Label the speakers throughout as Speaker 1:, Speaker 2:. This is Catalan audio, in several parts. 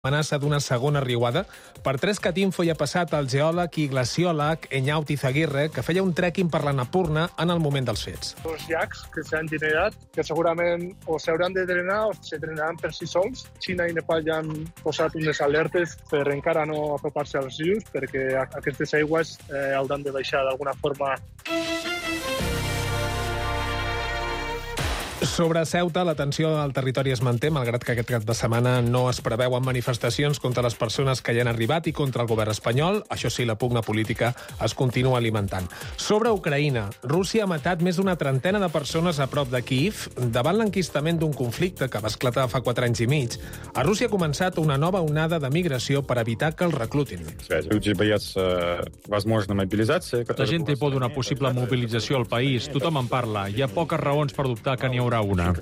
Speaker 1: Amenaça d'una segona riuada. Per Tres-Catinfo hi ha passat el geòleg i glaciòleg Eñaut Izaguirre, que feia un trekking per la Napurna en el moment dels fets.
Speaker 2: Los llacs que s'han generat, que segurament o s'hauran de drenar o se drenaran per si sols. Xina i Nepal ja han posat unes alertes per encara no apropar-se als rius, perquè aquestes aigües hauran de baixar d'alguna forma.
Speaker 1: Sobre Ceuta, la tensió al territori es manté, malgrat que aquest cap de setmana no es preveuen manifestacions contra les persones que hi han arribat i contra el govern espanyol. Això sí, la pugna política es continua alimentant. Sobre Ucraïna, Rússia ha matat més d'una trentena de persones a prop de Kyiv davant l'enquistament d'un conflicte que va esclatar fa 4 anys i mig. A Rússia ha començat una nova onada de migració per evitar que els reclutin.
Speaker 3: La gent té por d'una possible mobilització al país. Tothom en parla. Hi ha poques raons per dubtar que n'hi haurà una.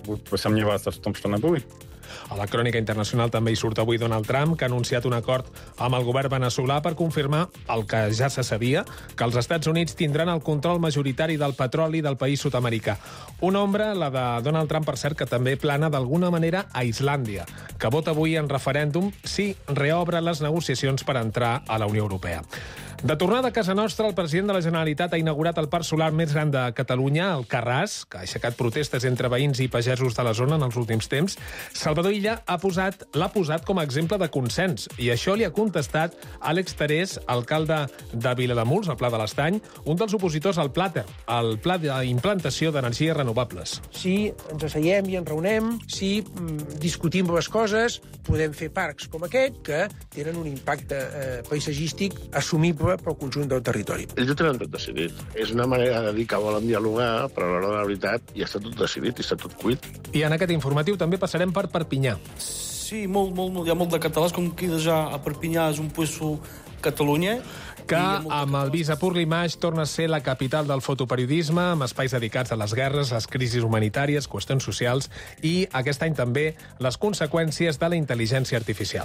Speaker 1: A la crònica internacional també hi surt avui Donald Trump, que ha anunciat un acord amb el govern veneçolà per confirmar el que ja se sabia, que els Estats Units tindran el control majoritari del petroli del país sud-americà. Una ombra, la de Donald Trump, per cert, que també plana d'alguna manera a Islàndia, que vota avui en referèndum si reobre les negociacions per entrar a la Unió Europea. De tornada a casa nostra, el president de la Generalitat ha inaugurat el parc solar més gran de Catalunya, el Carràs, que ha aixecat protestes entre veïns i pagesos de la zona en els últims temps. Salvador Illa l'ha posat com a exemple de consens, i això li ha contestat Àlex Terés, alcalde de Vilademuls, al Pla de l'Estany, un dels opositors al Plater, el Pla d'implantació d'energies renovables.
Speaker 4: Si ens asseiem i ens reunem, si discutim les coses, podem fer parcs com aquest, que tenen un impacte paisatgístic assumible pel conjunt del territori.
Speaker 5: Ells ho tenen tot decidit. És una manera de dir que volen dialogar, però a l'hora de la veritat ja està tot decidit i està tot cuit.
Speaker 1: I en aquest informatiu també passarem per Perpinyà.
Speaker 6: Sí, molt. Hi ha molt de català, com que ja a Perpinyà és un puesto Catalunya.
Speaker 1: Que amb el vis a Purlimage torna a ser la capital del fotoperiodisme, amb espais dedicats a les guerres, les crisis humanitàries, qüestions socials i aquest any també les conseqüències de la intel·ligència artificial.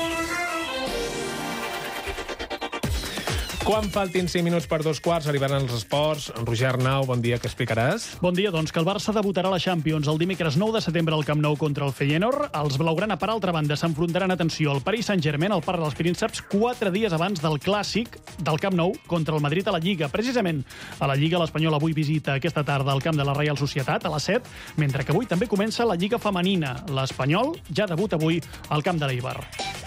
Speaker 1: Quan faltin 5 minuts per 2 quarts, arribaran els esports. Roger Arnau, bon dia, què explicaràs?
Speaker 7: Bon dia, doncs que el Barça debutarà a la Champions el dimecres 9 de setembre al Camp Nou contra el Feyenoord. Els blaugrana, per altra banda, s'enfrontaran, atenció, al Paris Saint-Germain, al Parc dels Prínceps, 4 dies abans del clàssic del Camp Nou contra el Madrid a la Lliga. Precisament a la Lliga, l'Espanyol avui visita aquesta tarda al camp de la Reial Societat a les 7, mentre que avui també comença la Lliga femenina. L'Espanyol ja debuta avui al camp de l'Eibar.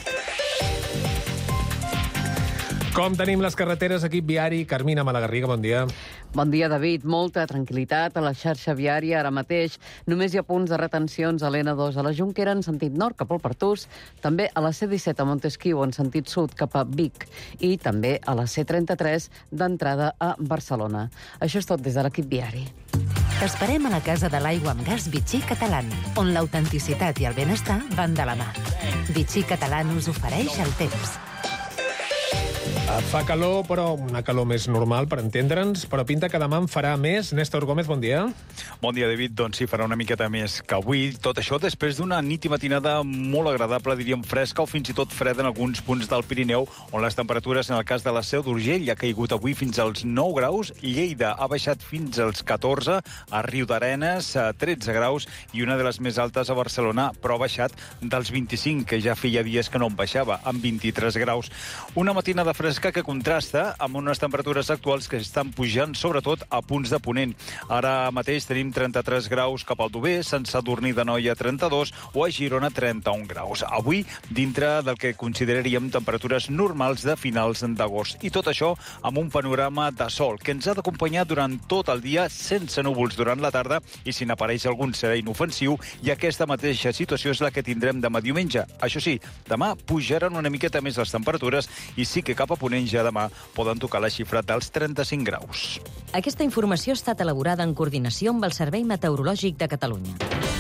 Speaker 1: Com tenim les carreteres, equip viari? Carmina Malagarriga, bon dia.
Speaker 8: Bon dia, David. Molta tranquil·litat a la xarxa viària ara mateix. Només hi ha punts de retencions a l'N2 a la Jonquera en sentit nord cap al Pertús, també a la C-17 a Montesquieu en sentit sud cap a Vic i també a la C-33 d'entrada a Barcelona. Això és tot des de l'equip viari.
Speaker 9: T'esperem a la Casa de l'Aigua amb Gas Vichy Catalán, on l'autenticitat i el benestar van de la mà. Vichy Catalán us ofereix el temps.
Speaker 1: Fa calor, però una calor més normal, per entendre'ns, però pinta que demà en farà més. Néstor Gómez, bon dia.
Speaker 3: Bon dia, David. Doncs sí, farà una miqueta més que avui. Tot això després d'una nit i matinada molt agradable, diríem fresca o fins i tot freda en alguns punts del Pirineu, on les temperatures, en el cas de la Seu d'Urgell, ha caigut avui fins als 9 graus. Lleida ha baixat fins als 14, a Riudarenes, a 13 graus, i una de les més altes a Barcelona, però ha baixat dels 25, que ja feia dies que no en baixava, amb 23 graus. Una matinada fresca que contrasta amb unes temperatures actuals que estan pujant, sobretot a punts de ponent. Ara mateix tenim 33 graus cap al Dober, Sant Sadurní d'Anoia 32 o a Girona 31 graus. Avui, dintre del que consideraríem temperatures normals de finals d'agost. I tot això amb un panorama de sol que ens ha d'acompanyar durant tot el dia, sense núvols durant la tarda, i si n'apareix algun serà inofensiu, i aquesta mateixa situació és la que tindrem demà diumenge. Això sí, demà pujaran una miqueta més les temperatures i sí que cap a ponent ja demà poden tocar la xifra dels 35 graus.
Speaker 10: Aquesta informació ha estat elaborada en coordinació amb el Servei Meteorològic de Catalunya.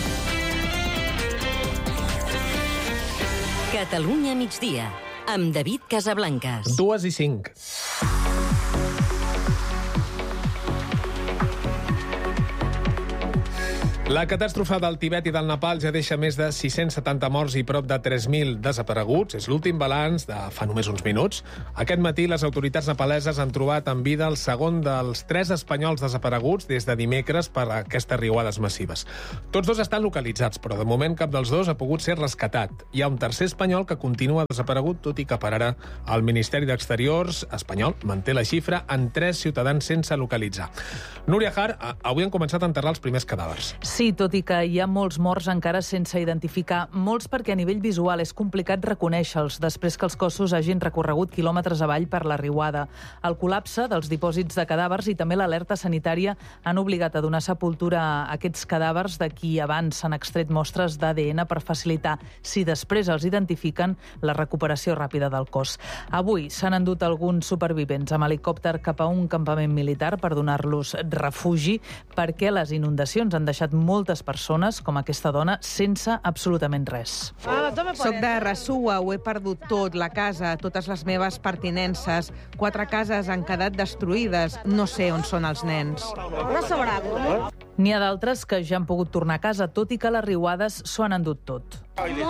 Speaker 10: Catalunya migdia, amb David Casablancas.
Speaker 1: 2:05. La catàstrofe del Tibet i del Nepal ja deixa més de 670 morts i prop de 3.000 desapareguts. És l'últim balanç de fa només uns minuts. Aquest matí les autoritats nepaleses han trobat en vida el segon dels 3 espanyols desapareguts des de dimecres per aquestes riuades massives. Tots dos estan localitzats, però de moment cap dels dos ha pogut ser rescatat. Hi ha un tercer espanyol que continua desaparegut, tot i que per ara el Ministeri d'Exteriors espanyol manté la xifra en 3 ciutadans sense localitzar. Núria Har, avui han començat a enterrar els primers cadàvers.
Speaker 11: Sí, tot i que hi ha molts morts encara sense identificar, molts perquè a nivell visual és complicat reconèixer-los després que els cossos hagin recorregut quilòmetres avall per la riuada. El col·lapse dels dipòsits de cadàvers i també l'alerta sanitària han obligat a donar sepultura a aquests cadàvers de qui abans s'han extret mostres d'ADN per facilitar, si després els identifiquen, la recuperació ràpida del cos. Avui s'han endut alguns supervivents amb helicòpter cap a un campament militar per donar-los refugi perquè les inundacions han deixat moltes persones, com aquesta dona, sense absolutament res.
Speaker 12: Soc de Rasua, ho he perdut tot, la casa, totes les meves pertinences. 4 cases han quedat destruïdes. No sé on són els nens.
Speaker 11: N'hi ha d'altres que ja han pogut tornar a casa, tot i que les riuades s'ho han endut tot.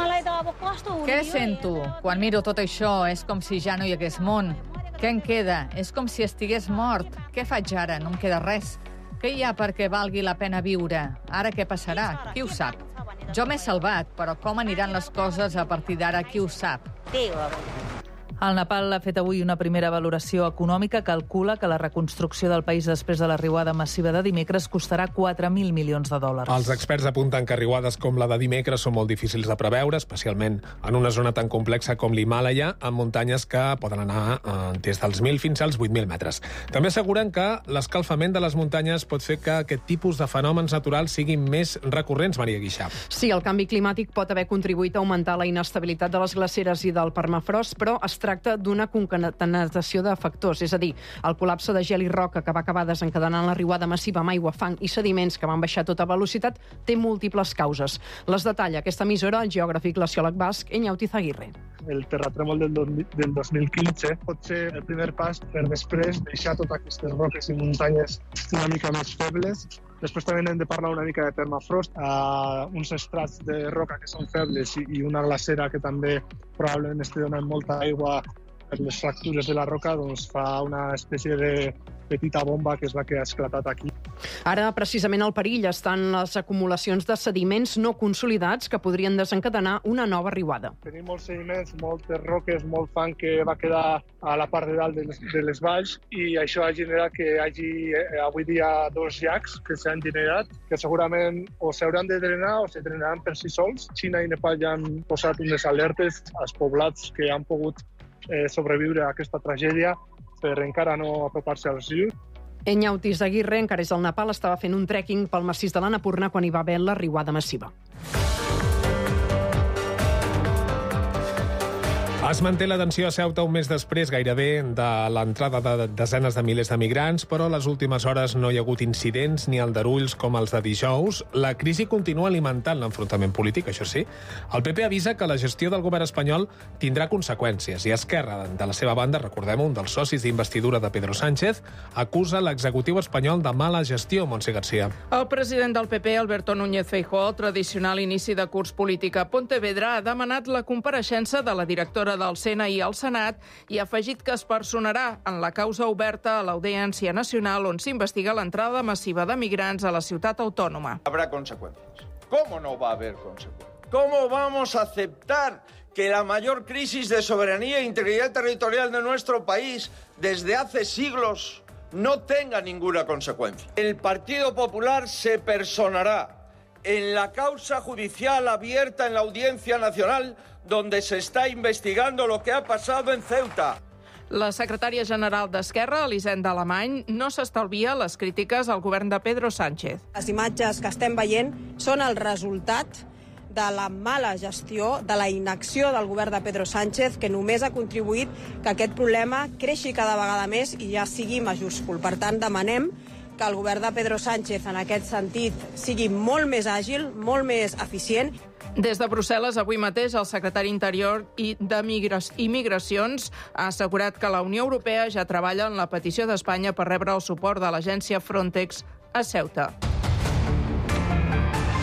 Speaker 13: Què sento? Quan miro tot això és com si ja no hi hagués món. Què en queda? És com si estigués mort. Què faig ara? No em queda res. Què hi ha perquè valgui la pena viure? Ara què passarà? Qui ho sap? Jo m'he salvat, però com aniran les coses a partir d'ara? Qui ho sap?
Speaker 11: El Nepal ha fet avui una primera valoració econòmica. Calcula que la reconstrucció del país després de la riuada massiva de dimecres costarà 4.000 milions de dòlars.
Speaker 1: Els experts apunten que riuades com la de dimecres són molt difícils de preveure, especialment en una zona tan complexa com l'Himàlaia, amb muntanyes que poden anar des dels 1.000 fins als 8.000 metres. També asseguren que l'escalfament de les muntanyes pot fer que aquest tipus de fenòmens naturals siguin més recurrents, Maria Guixà.
Speaker 14: Sí, el canvi climàtic pot haver contribuït a augmentar la inestabilitat de les glaceres i del permafrost, però es tracta d'una concatenació de factors, és a dir, el col·lapse de gel i roca que va acabar desencadenant la riuada massiva amb aigua, fang i sediments que van baixar a tota velocitat té múltiples causes. Les detalla aquesta emissora el geògraf i glaciòleg basc Eñaut Izaguirre.
Speaker 2: El terratrèmol del 2015 pot ser el primer pas per després deixar totes aquestes roques i muntanyes una mica més febles. Després també hem de parlar una mica de permafrost, uns estrats de roca que són febles i una glacera que també probablement estigui donant molta aigua per les fractures de la roca, doncs fa una espècie de petita bomba que és la que ha esclatat aquí.
Speaker 14: Ara, precisament, al perill estan les acumulacions de sediments no consolidats que podrien desencadenar una nova riuada.
Speaker 2: Tenim molts sediments, moltes roques, molt fang que va quedar a la part de dalt de les valls i això ha generat que hi hagi avui dia 2 llacs que s'han generat que segurament o s'hauran de drenar o se drenaran per si sols. Xina i Nepal ja han posat unes alertes als poblats que han pogut sobreviure a aquesta tragèdia per encara no apropar-se als rius.
Speaker 14: Eñaut Izaguirre, encara és al Nepal, estava fent un trekking pel massís de l'Annapurna quan hi va haver la riuada massiva.
Speaker 1: Es manté la tensió a Ceuta un mes després gairebé de l'entrada de desenes de milers de migrants, però a les últimes hores no hi ha hagut incidents ni aldarulls com els de dijous. La crisi continua alimentant l'enfrontament polític, això sí. El PP avisa que la gestió del govern espanyol tindrà conseqüències i Esquerra, de la seva banda, recordem, un dels socis d'investidura de Pedro Sánchez, acusa l'executiu espanyol de mala gestió, Montse García.
Speaker 15: El president del PP, Alberto Núñez Feijóo, al tradicional inici de curs polític a Pontevedra, ha demanat la compareixença de la directora del CNI al Senat i ha afegit que es personarà en la causa oberta a l'Audiència Nacional on s'investiga l'entrada massiva de migrants a la ciutat autònoma.
Speaker 16: Habrá consecuencias. ¿Cómo no va a haber consecuencias? ¿Cómo vamos a aceptar que la mayor crisis de soberanía e integridad territorial de nuestro país desde hace siglos no tenga ninguna consecuencia? El Partido Popular se personará en la causa judicial abierta en la Audiencia Nacional donde se está investigando lo que ha pasado en Ceuta.
Speaker 15: La secretària general d'Esquerra, Elisenda Alemany, no s'estalvia les crítiques al govern de Pedro Sánchez.
Speaker 17: Les imatges que estem veient són el resultat de la mala gestió, de la inacció del govern de Pedro Sánchez, que només ha contribuït que aquest problema creixi cada vegada més i ja sigui majúscul. Per tant, demanem que el govern de Pedro Sánchez, en aquest sentit, sigui molt més àgil, molt més eficient.
Speaker 15: Des de Brussel·les, avui mateix, el secretari Interior i de Migracions ha assegurat que la Unió Europea ja treballa en la petició d'Espanya per rebre el suport de l'agència Frontex a Ceuta.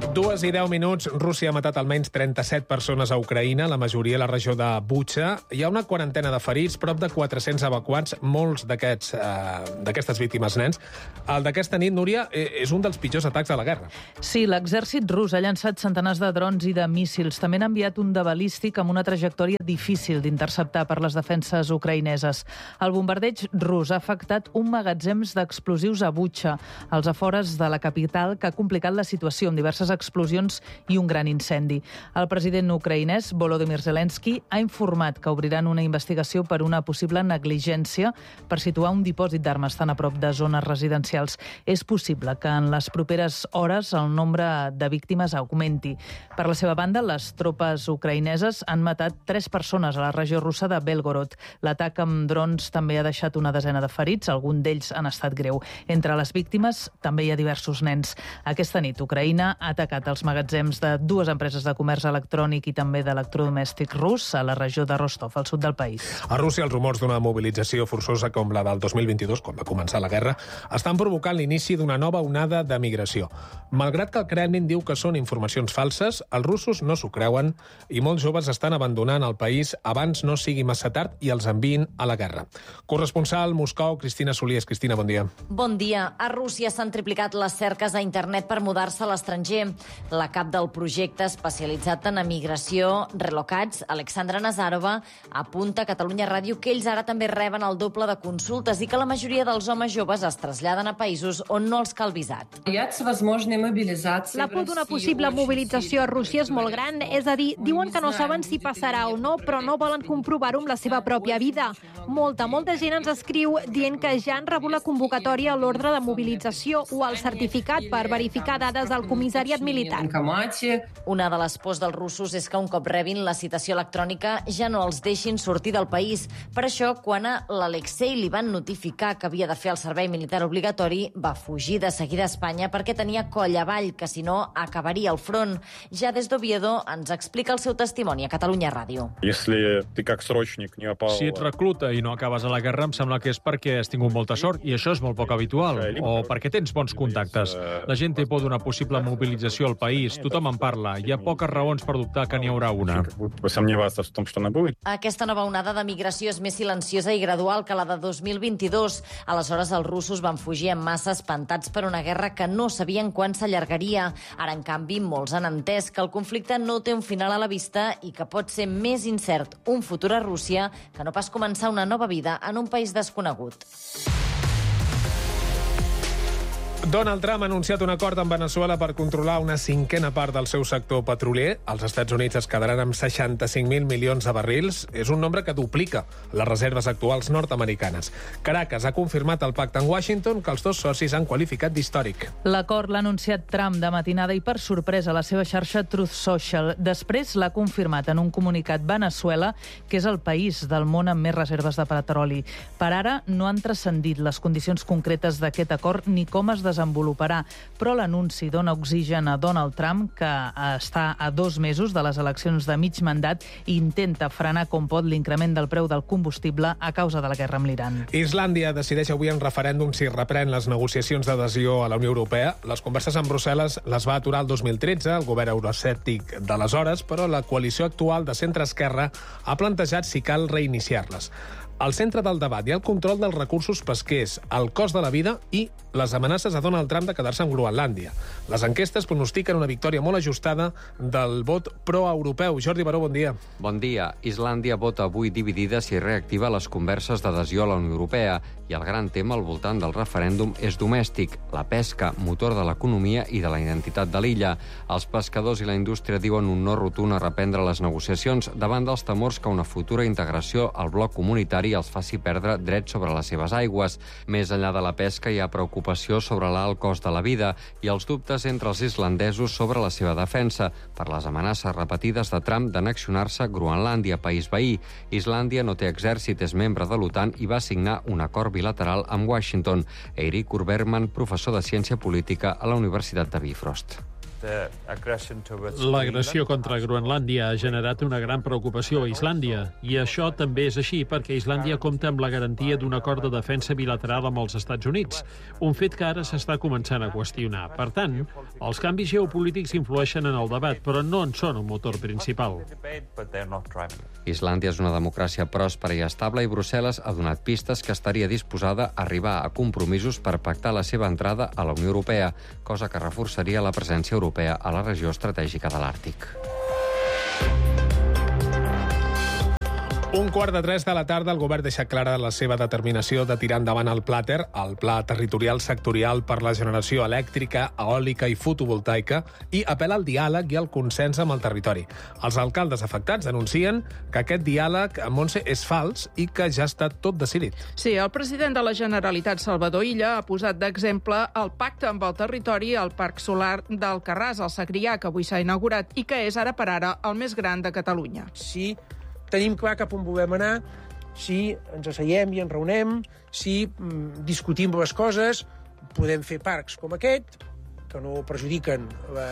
Speaker 1: 2:10. Rússia ha matat almenys 37 persones a Ucraïna, la majoria a la regió de Bucha. Hi ha una quarantena de ferits, prop de 400 evacuats, molts d'aquestes víctimes nens. El d'aquesta nit, Núria, és un dels pitjors atacs de la guerra.
Speaker 11: Sí, l'exèrcit rus ha llançat centenars de drons i de míssils. També n'ha enviat un de balístic amb una trajectòria difícil d'interceptar per les defenses ucraïneses. El bombardeig rus ha afectat un magatzems d'explosius a Bucha, als afores de la capital, que ha complicat la situació amb diverses explosions i un gran incendi. El president ucraïnès, Volodymyr Zelensky, ha informat que obriran una investigació per una possible negligència per situar un dipòsit d'armes tan a prop de zones residencials. És possible que en les properes hores el nombre de víctimes augmenti. Per la seva banda, les tropes ucraïneses han matat 3 persones a la regió russa de Belgorod. L'atac amb drons també ha deixat una desena de ferits, alguns d'ells han estat greu. Entre les víctimes també hi ha diversos nens. Aquesta nit, Ucraïna ha atacat els magatzems de 2 empreses de comerç electrònic i també d'electrodomèstic rus a la regió de Rostov, al sud del país.
Speaker 1: A Rússia, els rumors d'una mobilització forçosa com la del 2022, quan va començar la guerra, estan provocant l'inici d'una nova onada de migració. Malgrat que el Kremlin diu que són informacions falses, els russos no s'ho creuen i molts joves estan abandonant el país abans no sigui massa tard i els enviïn a la guerra. Corresponsal Moscou, Cristina Soliés. Cristina, bon dia.
Speaker 10: Bon dia. A Rússia s'han triplicat les cerques a internet per mudar-se a l'estranger. La cap del projecte especialitzat en emigració Relocats, Alexandra Nazarova, apunta a Catalunya Ràdio que ells ara també reben el doble de consultes i que la majoria dels homes joves es traslladen a països on no els cal visat.
Speaker 18: La por d'una possible mobilització a Rússia és molt gran, és a dir, diuen que no saben si passarà o no, però no volen comprovar-ho amb la seva pròpia vida. Molta gent ens escriu dient que ja han rebut la convocatòria a l'ordre de mobilització o el certificat per verificar dades al comissariat militar.
Speaker 10: Una de les pors dels russos és que un cop rebin la citació electrònica ja no els deixin sortir del país. Per això, quan a l'Alexei li van notificar que havia de fer el servei militar obligatori, va fugir de seguida a Espanya perquè tenia coll avall, que si no acabaria al front. Ja des d'Oviedo ens explica el seu testimoni a Catalunya Ràdio.
Speaker 19: Si ets recluta i no acabes a la guerra, em sembla que és perquè has tingut molta sort, i això és molt poc habitual, o perquè tens bons contactes. La gent té por d'una possible mobilització al país, tothom en parla, hi ha poques raons per dubtar que n'hi haurà una.
Speaker 10: Aquesta nova onada de migració és més silenciosa i gradual que la de 2022. Aleshores, els russos van fugir en massa espantats per una guerra que no sabien quan s'allargaria. Ara, en canvi, molts han entès que el conflicte no té un final a la vista i que pot ser més incert un futur a Rússia que no pas començar una nova vida en un país desconegut.
Speaker 1: Donald Trump ha anunciat un acord amb Venezuela per controlar una cinquena part del seu sector petrolier. Els Estats Units es quedaran amb 65.000 milions de barrils. És un nombre que duplica les reserves actuals nord-americanes. Caracas ha confirmat el pacte en Washington que els dos socis han qualificat d'històric.
Speaker 11: L'acord l'ha anunciat Trump de matinada i per sorpresa a la seva xarxa Truth Social. Després l'ha confirmat en un comunicat Venezuela, que és el país del món amb més reserves de petroli. Per ara no han transcendit les condicions concretes d'aquest acord ni com es desenvoluparà, però l'anunci dona oxigen a Donald Trump, que està a 2 mesos de les eleccions de mig mandat i intenta frenar com pot l'increment del preu del combustible a causa de la guerra amb l'Iran.
Speaker 1: Islàndia decideix avui en referèndum si reprèn les negociacions d'adhesió a la Unió Europea. Les converses amb Brussel·les les va aturar el 2013, el govern euroescèptic d'aleshores, però la coalició actual de centre-esquerra ha plantejat si cal reiniciar-les. Al centre del debat hi ha el control dels recursos pesquers, el cost de la vida i les amenaces a Donald Trump de quedar-se amb Groenlàndia. Les enquestes pronostiquen una victòria molt ajustada del vot pro-europeu. Jordi Baró, bon dia.
Speaker 20: Bon dia. Islàndia vota avui dividida si reactiva les converses d'adhesió a la Unió Europea i el gran tema al voltant del referèndum és domèstic, la pesca, motor de l'economia i de la identitat de l'illa. Els pescadors i la indústria diuen un no rotund a reprendre les negociacions davant dels temors que una futura integració al bloc comunitari els faci perdre drets sobre les seves aigües. Més enllà de la pesca hi ha preocupació sobre l'alt cost de la vida i els dubtes entre els islandesos sobre la seva defensa per les amenaces repetides de Trump d'annexionar-se Groenlàndia, país veí. Islàndia no té exèrcit, és membre de l'OTAN i va signar un acord bilateral amb Washington. Eirik Urberman, professor de Ciència Política a la Universitat de Bifrost.
Speaker 19: L'agressió contra Groenlàndia ha generat una gran preocupació a Islàndia, i això també és així perquè Islàndia compta amb la garantia d'un acord de defensa bilateral amb els Estats Units, un fet que ara s'està començant a qüestionar. Per tant, els canvis geopolítics influeixen en el debat, però no en són un motor principal.
Speaker 20: Islàndia és una democràcia pròspera i estable i Brussel·les ha donat pistes que estaria disposada a arribar a compromisos per pactar la seva entrada a la Unió Europea, cosa que reforçaria la presència europea a la regió estratègica de l'Àrtic.
Speaker 1: 2:45 de la tarda, el govern deixa clara la seva determinació de tirar endavant el PLATER, el Pla Territorial Sectorial per la Generació Elèctrica, Eòlica i Fotovoltaica, i apel·la al diàleg i al consens amb el territori. Els alcaldes afectats denuncien que aquest diàleg, Montse, és fals i que ja està tot decidit.
Speaker 15: Sí, el president de la Generalitat, Salvador Illa, ha posat d'exemple el pacte amb el territori al Parc Solar d'Alcarràs, al Segrià, que avui s'ha inaugurat i que és ara per ara el més gran de Catalunya.
Speaker 4: Sí, tenim clar cap on volem anar, si ens asseiem i ens reunem, si discutim les coses, podem fer parcs com aquest, que no perjudiquen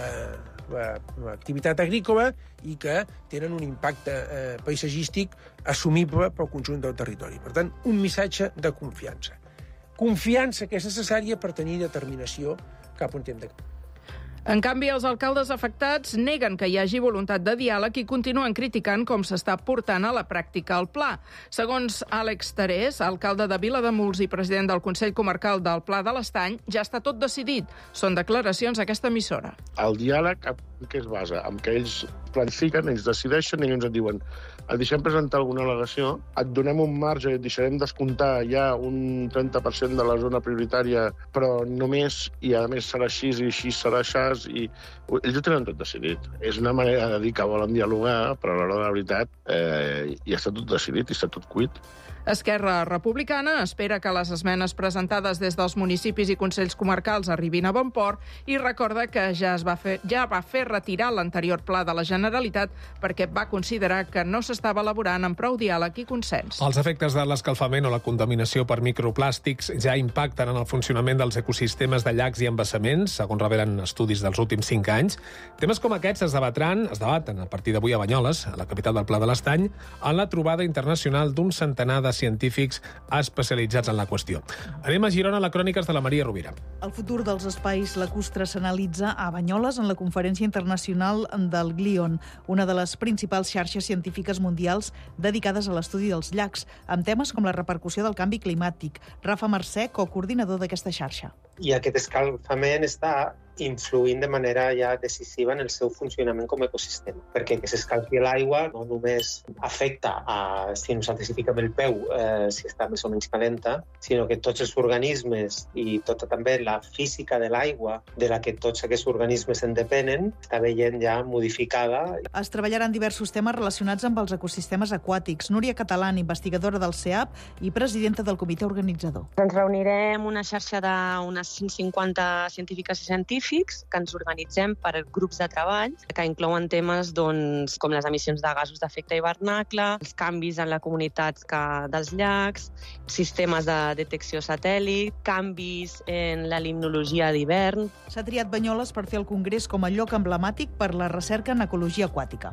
Speaker 4: l'activitat agrícola i que tenen un impacte paisatgístic assumible pel conjunt del territori. Per tant, un missatge de confiança. Confiança que és necessària per tenir determinació cap on hem d'anar.
Speaker 15: En canvi, els alcaldes afectats neguen que hi hagi voluntat de diàleg i continuen criticant com s'està portant a la pràctica el pla. Segons Àlex Tarés, alcalde de Vilademuls i president del Consell Comarcal del Pla de l'Estany, ja està tot decidit. Són declaracions a aquesta emissora.
Speaker 5: El diàleg en què es basa? En què ells planifiquen, ells decideixen i ens et diuen et deixem presentar alguna al·legació, et donem un marge i et deixarem descomptar ja un 30% de la zona prioritària, però només, i a més serà així i així serà això, i ells ho tenen tot decidit. És una manera de dir que volen dialogar, però a l'hora de la veritat ja està tot decidit i està tot cuit.
Speaker 15: Esquerra Republicana espera que les esmenes presentades des dels municipis i consells comarcals arribin a bon port i recorda que ja va fer retirar l'anterior pla de la Generalitat perquè va considerar que no s'estava elaborant amb prou diàleg i consens.
Speaker 1: Els efectes de l'escalfament o la contaminació per microplàstics ja impacten en el funcionament dels ecosistemes de llacs i embassaments, segons revelen estudis dels últims 5 anys. Temes com aquests es debaten a partir d'avui a Banyoles, a la capital del Pla de l'Estany, en la trobada internacional d'un centenar de científics especialitzats en la qüestió. Anem a Girona, a la Cròniques de la Maria Rovira.
Speaker 21: El futur dels espais lacustres s'analitza a Banyoles en la Conferència Internacional del Glion, una de les principals xarxes científiques mundials dedicades a l'estudi dels llacs, amb temes com la repercussió del canvi climàtic. Rafa Mercè, coordinador d'aquesta xarxa.
Speaker 22: I aquest escalfament està influint de manera ja decisiva en el seu funcionament com a ecosistema. Perquè que s'escalfi l'aigua no només afecta si nosaltres hi fiquem el peu, si està més o menys calenta, sinó que tots els organismes i tota també la física de l'aigua, de la que tots aquests organismes en depenen, està veient ja modificada.
Speaker 21: Es treballaran diversos temes relacionats amb els ecosistemes aquàtics. Núria Catalán, investigadora del CEAP i presidenta del comitè organitzador.
Speaker 23: Ens reunirem una xarxa d'unes 150 científiques i científics que ens organitzem per grups de treball que inclouen temes com les emissions de gasos d'efecte hivernacle, els canvis en la comunitat dels llacs, sistemes de detecció satèl·lit, canvis en la limnologia d'hivern.
Speaker 21: S'ha triat Banyoles per fer el congrés com a lloc emblemàtic per la recerca en ecologia aquàtica.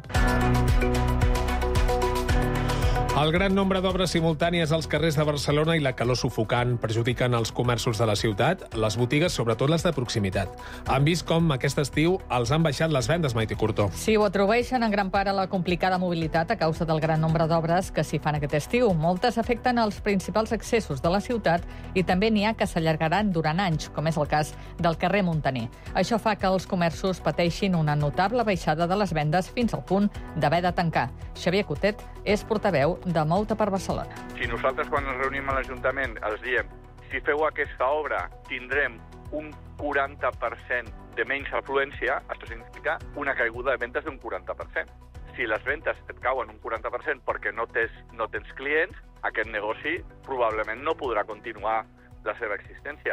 Speaker 1: El gran nombre d'obres simultànies als carrers de Barcelona i la calor sufocant perjudiquen els comerços de la ciutat, les botigues, sobretot les de proximitat. Han vist com aquest estiu els han baixat les vendes, Maite Curtó.
Speaker 13: Sí, ho atribueixen en gran part a la complicada mobilitat a causa del gran nombre d'obres que s'hi fan aquest estiu. Moltes afecten els principals accessos de la ciutat i també n'hi ha que s'allargaran durant anys, com és el cas del carrer Muntaner. Això fa que els comerços pateixin una notable baixada de les vendes fins al punt d'haver de tancar. Xavier Cotet és portaveu de Mouta per Barcelona.
Speaker 24: Si nosaltres quan ens reunim a l'Ajuntament els diem si feu aquesta obra tindrem un 40% de menys afluència, això significa una caiguda de vendes d'un 40%. Si les vendes et cauen un 40% perquè no tens clients, aquest negoci probablement no podrà continuar la seva existència.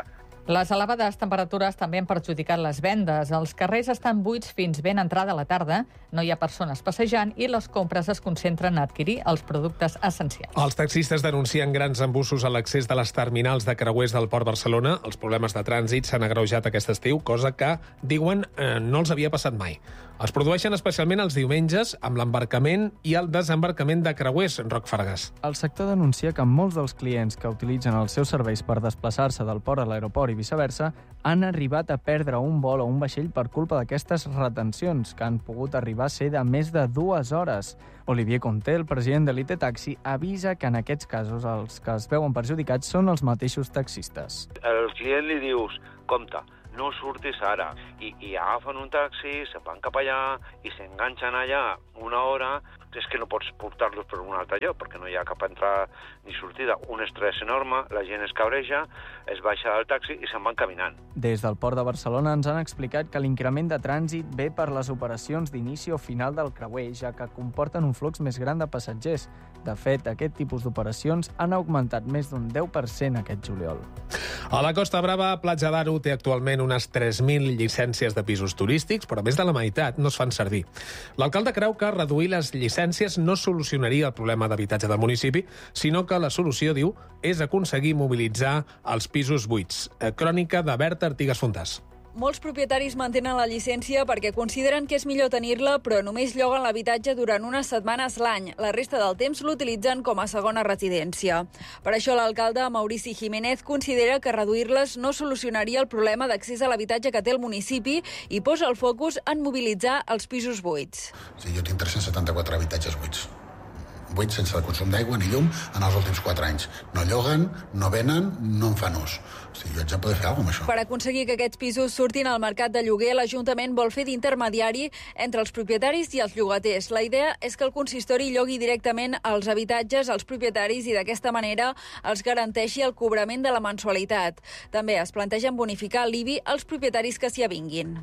Speaker 13: Les elevades temperatures també han perjudicat les vendes. Els carrers estan buits fins ben entrada la tarda, no hi ha persones passejant i les compres es concentren a adquirir els productes essencials.
Speaker 1: Els taxistes denuncien grans embussos a l'accés de les terminals de creuers del Port Barcelona. Els problemes de trànsit s'han agreujat aquest estiu, cosa que, diuen, no els havia passat mai. Es produeixen especialment els diumenges amb l'embarcament i el desembarcament de creuers, Roc Fargas.
Speaker 6: El sector denuncia que molts dels clients que utilitzen els seus serveis per desplaçar-se del port a l'aeroport i viceversa han arribat a perdre un vol o un vaixell per culpa d'aquestes retencions, que han pogut arribar a ser de més de 2 hores. Olivier Conté, el president de l'IT Taxi, avisa que en aquests casos els que es veuen perjudicats són els mateixos taxistes.
Speaker 7: Al client li dius, compte, no surtis ara, i agafen un taxi, se'n van cap allà i s'enganxen allà 1 hora. És que no pots portar-los per un altre lloc, perquè no hi ha cap entrada ni sortida. Un estrès enorme, la gent es cabreja, es baixa del taxi i se'n van caminant.
Speaker 6: Des del Port de Barcelona ens han explicat que l'increment de trànsit ve per les operacions d'inici o final del creuer, ja que comporten un flux més gran de passatgers. De fet, aquest tipus d'operacions han augmentat més d'un 10% aquest juliol.
Speaker 1: A la Costa Brava, Platja d'Aro té actualment unes 3.000 llicències de pisos turístics, però més de la meitat no es fan servir. L'alcalde creu que reduir les llicències no solucionaria el problema d'habitatge del municipi, sinó que la solució, diu, és aconseguir mobilitzar els pisos buits. Crònica de Berta Artigas Fontàs.
Speaker 8: Molts propietaris mantenen la llicència perquè consideren que és millor tenir-la, però només lloguen l'habitatge durant unes setmanes l'any. La resta del temps l'utilitzen com a segona residència. Per això l'alcalde Maurici Jiménez considera que reduir-les no solucionaria el problema d'accés a l'habitatge que té el municipi i posa el focus en mobilitzar els pisos buits.
Speaker 9: Sí, jo tinc 374 habitatges buits. Buits sense consum d'aigua ni llum en els últims 4 anys. No lloguen, no venen, no en fan ús. O sigui, jo haig de poder fer alguna cosa amb això.
Speaker 8: Per aconseguir que aquests pisos surtin al mercat de lloguer, l'Ajuntament vol fer d'intermediari entre els propietaris i els llogaters. La idea és que el consistori llogui directament els habitatges als propietaris i d'aquesta manera els garanteixi el cobrament de la mensualitat. També es plantegen bonificar l'IBI als propietaris que s'hi avinguin.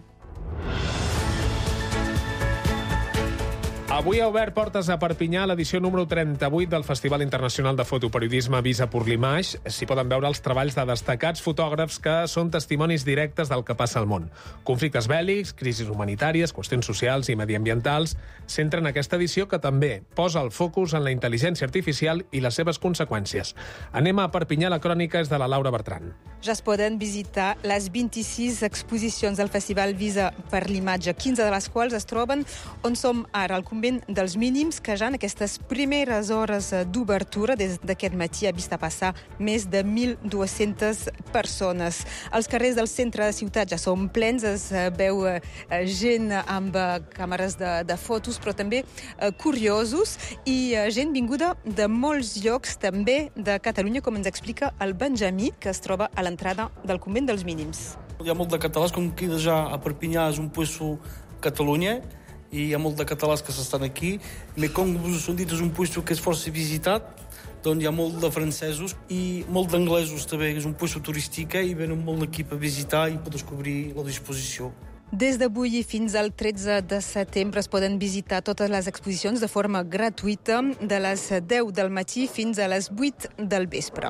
Speaker 1: Avui ha obert portes a Perpinyà l'edició número 38 del Festival Internacional de Fotoperiodisme Visa pour l'Image. S'hi poden veure els treballs de destacats fotògrafs que són testimonis directes del que passa al món. Conflictes bèl·lics, crisis humanitàries, qüestions socials i mediambientals centren aquesta edició que també posa el focus en la intel·ligència artificial i les seves conseqüències. Anem a Perpinyà, la crònica és de la Laura Bertran.
Speaker 25: Ja es poden visitar les 26 exposicions del Festival Visa per l'Imatge, 15 de les quals es troben on som ara, al convent dels mínims, que ja en aquestes primeres hores d'obertura des d'aquest matí ha vist a passar més de 1.200 persones. Els carrers del centre de ciutat ja són plens, es veu gent amb càmeres de fotos, però també curiosos i gent vinguda de molts llocs, també de Catalunya, com ens explica el Benjamí, que es troba a l'entrada del convent dels mínims.
Speaker 26: Hi ha molt de catalans, com que ja a Perpinyà és un puesto Catalunya, i hi ha molt de catalans que s'estan aquí. Mais com us hem dit, és un puesto que és força visitat, doncs hi ha molt de francesos i molt d'anglesos també. És un puesto turístic i venen molt d'equip a visitar i per descobrir la disposició.
Speaker 25: Des d'avui fins al 13 de setembre es poden visitar totes les exposicions de forma gratuïta de les 10 del matí fins a les 8 del vespre.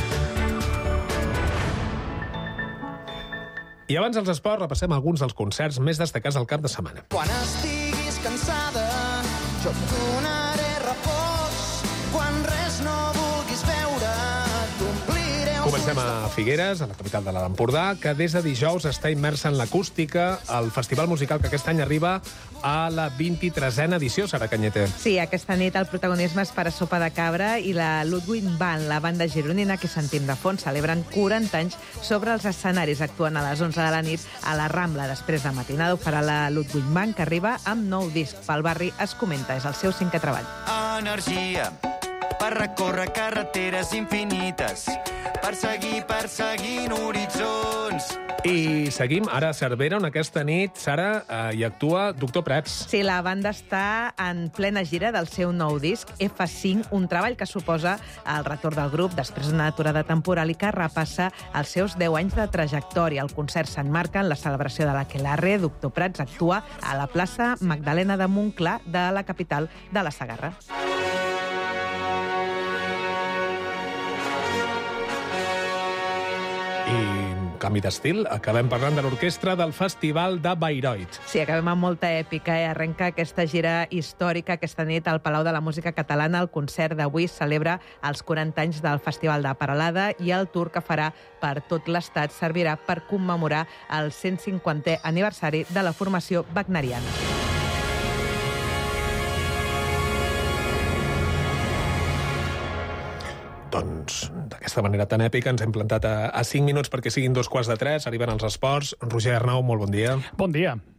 Speaker 1: I abans dels esports repassem alguns dels concerts més destacats del cap de setmana.
Speaker 27: Quan estiguis cansada, jo et donaré repòs. Quan res no vulguis veure, t'ompliré els
Speaker 1: Comencem a Figueres, a la capital de l'Empordà, que des de dijous està immersa en l'acústica, el festival musical que aquest any arriba a la 23a edició, Sara Cañete.
Speaker 12: Sí, aquesta nit el protagonisme és per a Sopa de Cabra i la Ludwig Band, la banda gironina que sentim de fons, celebren 40 anys sobre els escenaris, actuant a les 11 de la nit a la Rambla. Després de matinada ho farà la Ludwig Band, que arriba amb nou disc. Pel barri es comenta, és el seu 5è treball.
Speaker 27: energia per recórrer carreteres infinites, per seguir perseguint horitzons.
Speaker 1: I seguim ara a Cervera, on aquesta nit, Sara, hi actua Doctor Prats.
Speaker 12: Sí, la banda està en plena gira del seu nou disc, F5, un treball que suposa el retorn del grup després d'una aturada temporal i que repassa els seus 10 anys de trajectòria. El concert s'emmarca en la celebració de l'Aquelarre. Doctor Prats actua a la plaça Magdalena de Montclar de la capital de la Segarra.
Speaker 1: I canvi d'estil. Acabem parlant de l'orquestra del Festival de Bayreuth.
Speaker 12: Sí, acabem amb molta èpica. Arrenca aquesta gira històrica aquesta nit al Palau de la Música Catalana. El concert d'avui celebra els 40 anys del Festival de Peralada i el tour que farà per tot l'estat servirà per commemorar el 150è aniversari de la formació wagneriana.
Speaker 1: Doncs d'aquesta manera tan èpica ens hem plantat a 5 minuts perquè siguin 2:15. Arriben els esports. Roger Arnau, molt bon dia.
Speaker 2: Bon dia.